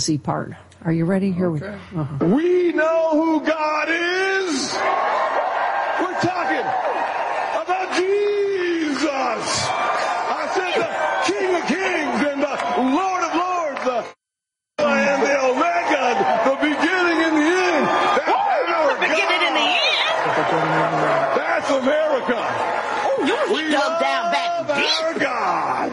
C part. Are you ready? Here we go. Uh-huh. We know who God is. We're talking about Jesus. I said the King of Kings and the Lord of Lords, the and the Omega, the beginning and the end. That's the beginning and the end. That's America. Oh, you dug down back deep. Our God.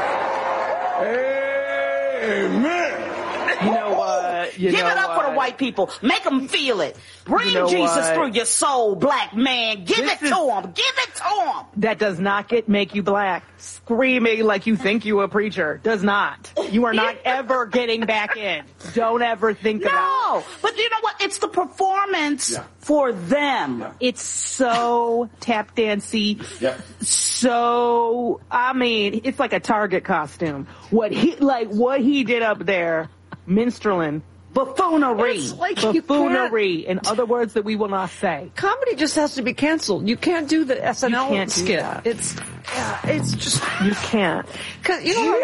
Amen. You know what? Give it up for the white people. Make them feel it. Bring Jesus through your soul, black man. Give it to them. Give it to them. That does not make you black. Screaming like you think you a preacher does not. You are not ever getting back in. Don't ever think about it. No, but you know what? It's the performance for them. Yeah. It's so tap dancey. Yep. So, I mean, it's like a Target costume. What he did up there, minstrelin. Buffoonery. It's like Buffoonery, in other words that we will not say. Comedy just has to be canceled. You can't do the SNL can't do skit. that. It's just You can't. because you know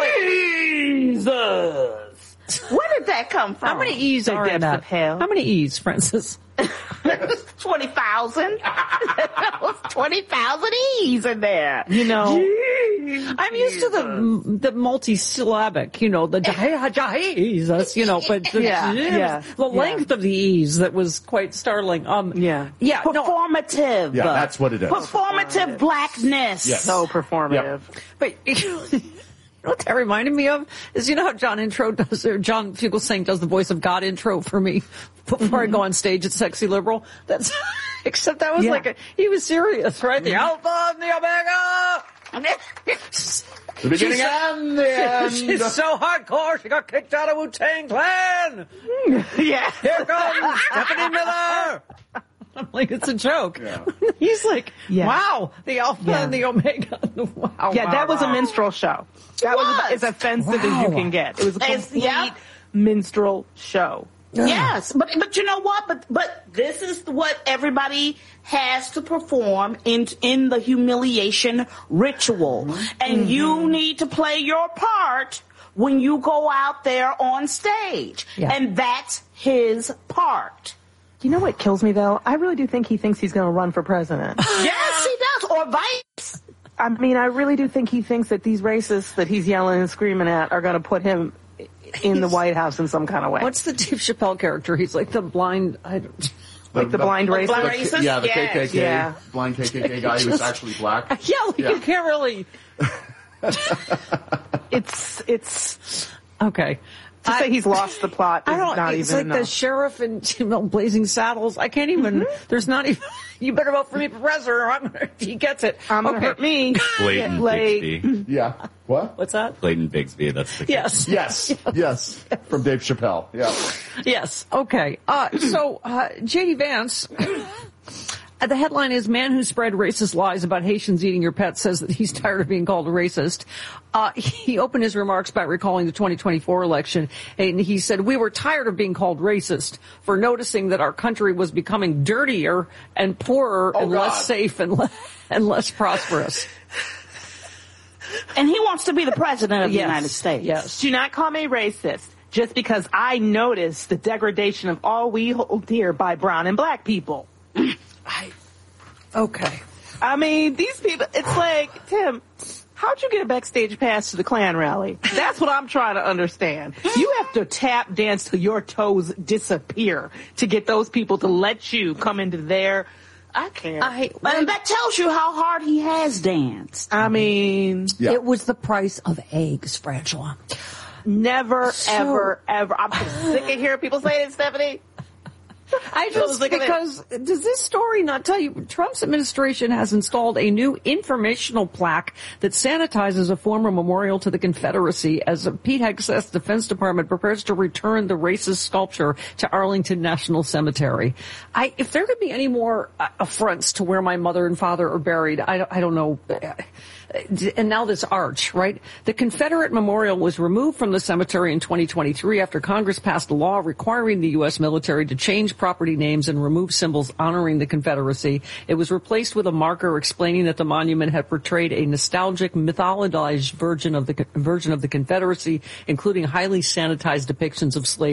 Jesus. Where did that come from? how many E's are in depths that? of hell. How many E's, Francis? 20,000. 20,000 E's in there. You know, I'm used to the multi-syllabic, you know, the Jesus, you know, but the length of the E's that was quite startling. Performative. Yeah, that's what it is. Performative blackness. Yes. so performative. But you know what that reminded me of is, you know how John Fugelsang does the voice of God intro for me before I go on stage at Sexy Liberal? Except that was he was serious, right? The Alpha and the Omega! The beginning and the end. She's so hardcore, she got kicked out of Wu-Tang Clan! Yeah. Here comes Stephanie Miller! I'm like, it's a joke. Yeah. He's like, Yeah. wow, the Alpha and the Omega. Wow. Yeah, that was a minstrel show. That was as offensive as you can get. It was a complete minstrel show. Yes, but you know what? But this is what everybody has to perform in the humiliation ritual, and you need to play your part when you go out there on stage, and that's his part. You know what kills me though? I really do think he thinks he's going to run for president. Yes, he does, or vice. I mean, I really do think he thinks that these racists that he's yelling and screaming at are going to put him in the White House in some kind of way. What's the Dave Chappelle character? He's like the blind, the blind racist? Blind racist? Yeah, the Yes. KKK, Yeah. blind KKK guy who was actually black. you can't really. It's Okay. to say he's lost the plot is I don't. not It's even like enough. the sheriff in Blazing Saddles. I can't even. There's not even. You better vote for me for president, or I'm gonna. He gets it. I'm gonna hurt me. Clayton Bigsby. Yeah. What? What's that? Clayton Bigsby, that's the Yes. Yes. From Dave Chappelle. Yeah. Yes. Okay. So J.D. Vance. The headline is, man who spread racist lies about Haitians eating your pets says that he's tired of being called a racist. He opened his remarks by recalling the 2024 election, and he said, we were tired of being called racist for noticing that our country was becoming dirtier and poorer and less safe and less prosperous. And he wants to be the president of the United States. Yes. Do not call me racist just because I noticed the degradation of all we hold dear by brown and black people. Okay. I mean, these people, it's like, Tim, how'd you get a backstage pass to the Klan rally? That's what I'm trying to understand. You have to tap dance till your toes disappear to get those people to let you come into their... I can't. And that tells you how hard he has danced. I mean... It was the price of eggs, Frangela. Never, ever. I'm sick of hearing people say it, Stephanie. Because does this story not tell you Trump's administration has installed a new informational plaque that sanitizes a former memorial to the Confederacy as Pete Hegseth's Defense Department prepares to return the racist sculpture to Arlington National Cemetery? If there could be any more affronts to where my mother and father are buried, I don't know. And now this arch, right? The Confederate memorial was removed from the cemetery in 2023 after Congress passed a law requiring the U.S. military to change property names and remove symbols honoring the Confederacy. It was replaced with a marker explaining that the monument had portrayed a nostalgic, mythologized version of the Confederacy, including highly sanitized depictions of slavery.